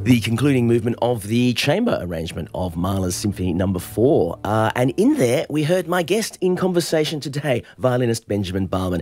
the concluding movement of the chamber arrangement of Mahler's Symphony No. 4. And in there, we heard my guest in conversation today, violinist Benjamin Baumann.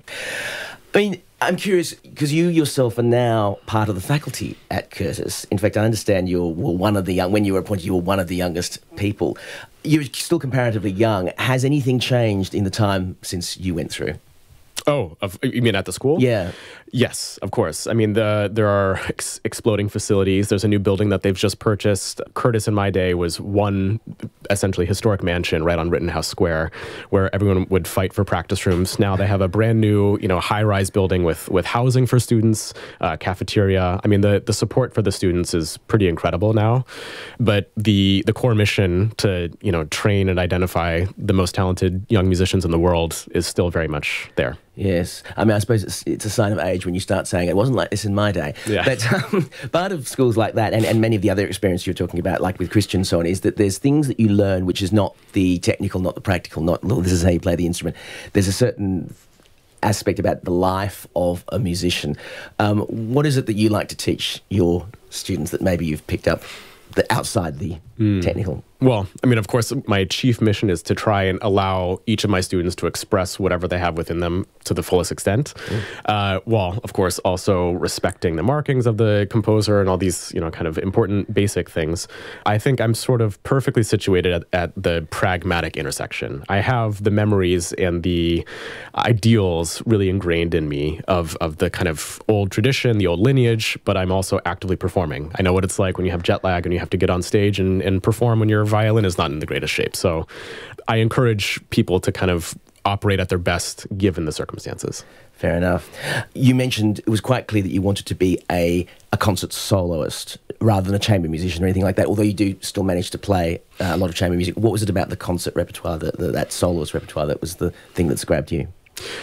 I mean, I'm curious, because you yourself are now part of the faculty at Curtis. In fact, I understand you were one of the young, when you were appointed, you were one of the youngest people. You're still comparatively young. Has anything changed in the time since you went through? Oh, you mean at the school? Yeah. Yes, of course. I mean, there are exploding facilities. There's a new building that they've just purchased. Curtis in my day was one essentially historic mansion right on Rittenhouse Square where everyone would fight for practice rooms. Now they have a brand new, high-rise building with housing for students, cafeteria. I mean, the support for the students is pretty incredible now. But the core mission to, train and identify the most talented young musicians in the world is still very much there. Yes. I mean, I suppose it's a sign of age when you start saying it wasn't like this in my day. Yeah. But part of schools like that and many of the other experiences you're talking about, like with Christian and so on, is that there's things that you learn which is not the technical, not the practical, not this is how you play the instrument. There's a certain aspect about the life of a musician. What is it that you like to teach your students that maybe you've picked up outside the technical? Well, I mean, of course, my chief mission is to try and allow each of my students to express whatever they have within them to the fullest extent, while, of course, also respecting the markings of the composer and all these, kind of important basic things. I think I'm sort of perfectly situated at the pragmatic intersection. I have the memories and the ideals really ingrained in me of the kind of old tradition, the old lineage, but I'm also actively performing. I know what it's like when you have jet lag and you have to get on stage and perform when your violin is not in the greatest shape. So I encourage people to kind of operate at their best given the circumstances. Fair enough. You mentioned it was quite clear that you wanted to be a concert soloist rather than a chamber musician or anything like that, although you do still manage to play a lot of chamber music. What was it about the concert repertoire, that soloist repertoire, that was the thing that's grabbed you?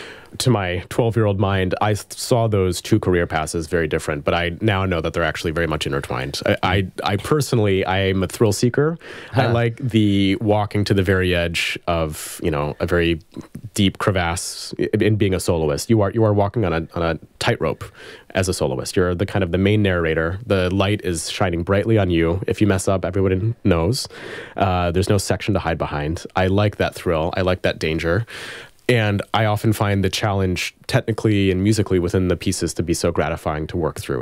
To my 12-year-old mind, I saw those two career paths very different, but I now know that they're actually very much intertwined. I personally, I am a thrill seeker. I like the walking to the very edge of, a very deep crevasse in being a soloist. You are walking on a tightrope as a soloist. You're the main narrator. The light is shining brightly on you. If you mess up, everyone knows. There's no section to hide behind. I like that thrill. I like that danger. And I often find the challenge technically and musically within the pieces to be so gratifying to work through.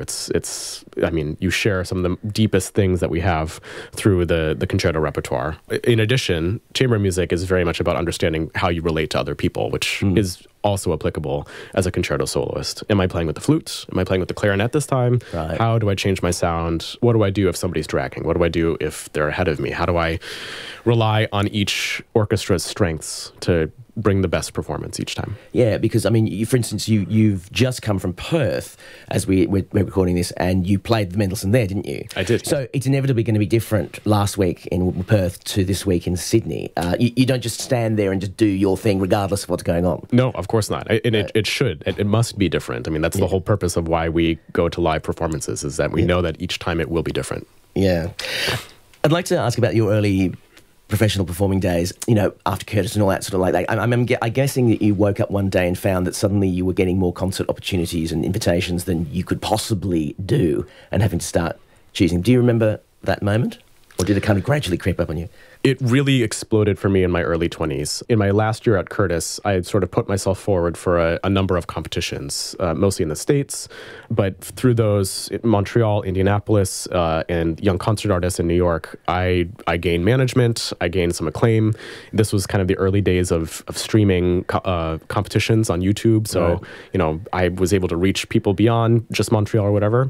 I mean, you share some of the deepest things that we have through the concerto repertoire. In addition, chamber music is very much about understanding how you relate to other people, which is also applicable as a concerto soloist. Am I playing with the flute? Am I playing with the clarinet this time? Right. How do I change my sound? What do I do if somebody's dragging? What do I do if they're ahead of me? How do I rely on each orchestra's strengths to bring the best performance each time? Yeah, because, I mean, for instance, you've just come from Perth as we're recording this, and you played the Mendelssohn there, didn't you? I did. So it's inevitably going to be different last week in Perth to this week in Sydney. You don't just stand there and just do your thing regardless of what's going on. No, of course not. It should. It must be different. I mean, that's the whole purpose of why we go to live performances, is that we know that each time it will be different. Yeah. I'd like to ask about your early professional performing days, after Curtis and all that sort of like that. I'm guessing that you woke up one day and found that suddenly you were getting more concert opportunities and invitations than you could possibly do and having to start choosing. Do you remember that moment? Or did it kind of gradually creep up on you? It really exploded for me in my early 20s. In my last year at Curtis, I had sort of put myself forward for a number of competitions, mostly in the States, but through those, Montreal, Indianapolis, and Young Concert Artists in New York, I gained management, I gained some acclaim. This was kind of the early days of streaming competitions on YouTube, so, I was able to reach people beyond just Montreal or whatever.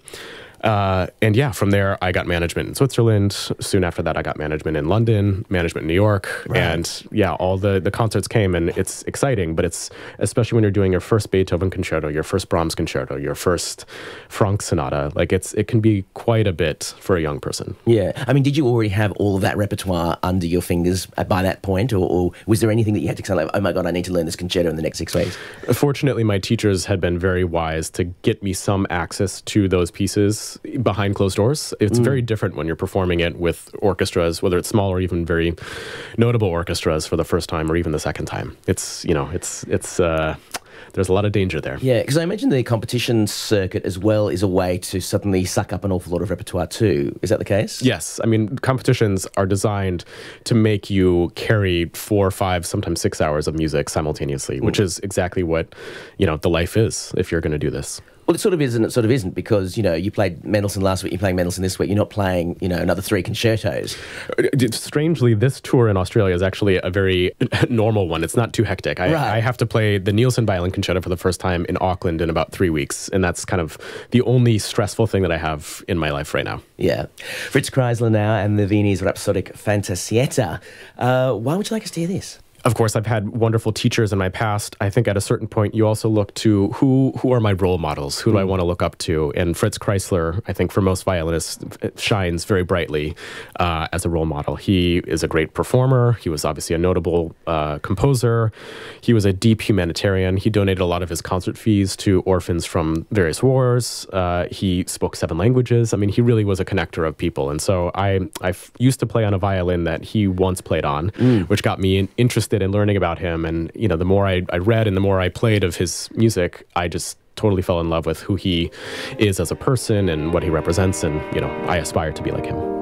And yeah, from there, I got management in Switzerland. Soon after that, I got management in London, management in New York. Right. And yeah, all the concerts came, and it's exciting, but it's, especially when you're doing your first Beethoven concerto, your first Brahms concerto, your first Franck sonata, it can be quite a bit for a young person. Yeah. I mean, did you already have all of that repertoire under your fingers by that point, or was there anything that you had to say, like, oh my God, I need to learn this concerto in the next 6 weeks? Fortunately, my teachers had been very wise to get me some access to those pieces behind closed doors. It's very different when you're performing it with orchestras, whether it's small or even very notable orchestras for the first time or even the second time. There's there's a lot of danger there. Yeah, because I imagine the competition circuit as well is a way to suddenly suck up an awful lot of repertoire too. Is that the case? Yes. I mean, competitions are designed to make you carry 4, 5, sometimes 6 hours of music simultaneously, which is exactly what, the life is if you're going to do this. Well, it sort of is and it sort of isn't because, you played Mendelssohn last week, you're playing Mendelssohn this week, you're not playing, another 3 concertos. Strangely, this tour in Australia is actually a very normal one. It's not too hectic. I have to play the Nielsen Violin Concerto for the first time in Auckland in about 3 weeks, and that's kind of the only stressful thing that I have in my life right now. Yeah. Fritz Kreisler now and the Viennese Rhapsodic Fantasietta. Why would you like us to hear this? Of course, I've had wonderful teachers in my past. I think at a certain point, you also look to who are my role models? Who do I want to look up to? And Fritz Kreisler, I think for most violinists, shines very brightly as a role model. He is a great performer. He was obviously a notable composer. He was a deep humanitarian. He donated a lot of his concert fees to orphans from various wars. He spoke 7 languages. I mean, he really was a connector of people. And so I used to play on a violin that he once played on, which got me interested in learning about him. And, the more I read and the more I played of his music, I just totally fell in love with who he is as a person and what he represents. And, I aspire to be like him.